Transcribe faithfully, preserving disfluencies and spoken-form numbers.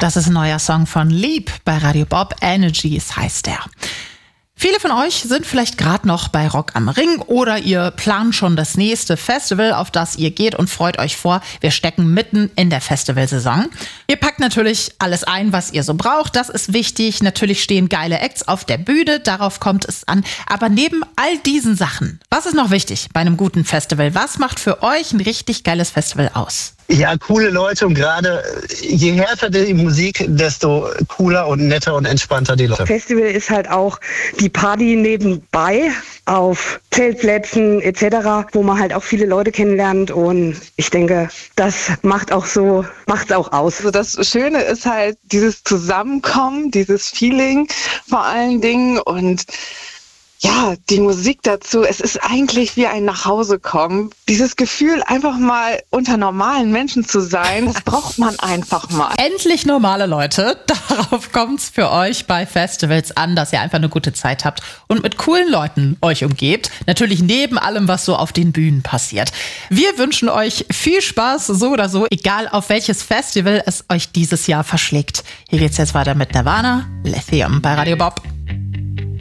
Das ist ein neuer Song von Lieb bei Radio Bob. Energies heißt er. Viele von euch sind vielleicht gerade noch bei Rock am Ring oder ihr plant schon das nächste Festival, auf das ihr geht und freut euch vor. Wir stecken mitten in der Festivalsaison. Ihr packt natürlich alles ein, was ihr so braucht. Das ist wichtig. Natürlich stehen geile Acts auf der Bühne. Darauf kommt es an. Aber neben all diesen Sachen, was ist noch wichtig bei einem guten Festival? Was macht für euch ein richtig geiles Festival aus? Ja, coole Leute und gerade je härter die Musik, desto cooler und netter und entspannter die Leute. Festival ist halt auch die Party nebenbei auf Zeltplätzen et cetera, wo man halt auch viele Leute kennenlernt und ich denke, das macht auch so, macht's auch aus. Also das Schöne ist halt dieses Zusammenkommen, dieses Feeling vor allen Dingen und ja, die Musik dazu, es ist eigentlich wie ein Nachhausekommen. Dieses Gefühl, einfach mal unter normalen Menschen zu sein, das braucht man einfach mal. Endlich normale Leute. Darauf kommt's für euch bei Festivals an, dass ihr einfach eine gute Zeit habt und mit coolen Leuten euch umgebt. Natürlich neben allem, was so auf den Bühnen passiert. Wir wünschen euch viel Spaß, so oder so, egal auf welches Festival es euch dieses Jahr verschlägt. Hier geht's jetzt weiter mit Nirvana, Lithium bei Radio Bob.